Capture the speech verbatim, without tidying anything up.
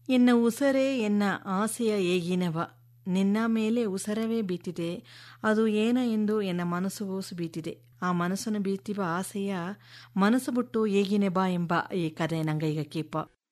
ಎನ್ನ ಉಸರೇ ಎನ್ನ ಆಸೆಯ ಏಗಿನವ, ನಿನ್ನ ಮೇಲೆ ಉಸರವೇ ಬೀತಿದೆ, ಅದು ಏನ ಎಂದು ಎನ್ನ ಮನಸ್ಸು ಓಸು ಬೀತಿದೆ. ಆ ಮನಸ್ಸನ್ನು ಬೀತಿವ ಆಸೆಯ ಮನಸ್ಸು ಬಿಟ್ಟು ಏಗಿನೆ ಬಾ ಎಂಬ ಈ ಕದೆ ನಂಗೆ ಈಗ ಕೀಪ.